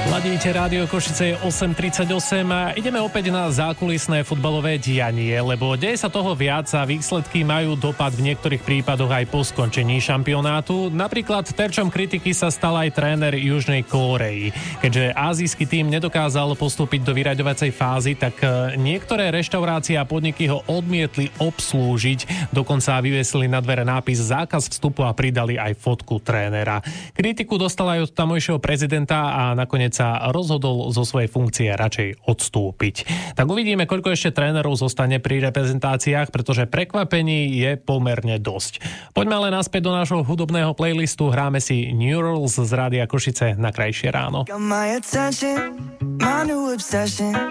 Ladíte Rádio Košice, je 8.38 a ideme opäť na zákulisné futbalové dianie, lebo deje sa toho viac a výsledky majú dopad v niektorých prípadoch aj po skončení šampionátu. Napríklad terčom kritiky sa stal aj tréner Južnej Kórey. Keďže azijský tím nedokázal postúpiť do vyraďovacej fázy, tak niektoré reštaurácie a podniky ho odmietli obslúžiť, dokonca vyvesili na dvere nápis zákaz vstupu a pridali aj fotku trénera. Kritiku dostal aj od tamojšieho prezidenta a nakoniec sa rozhodol zo svojej funkcie radšej odstúpiť. Tak uvidíme, koľko ešte trénerov zostane pri reprezentáciách, pretože prekvapení je pomerne dosť. Poďme ale naspäť do nášho hudobného playlistu. Hráme si New Rules z Rádia Košice na krajšie ráno.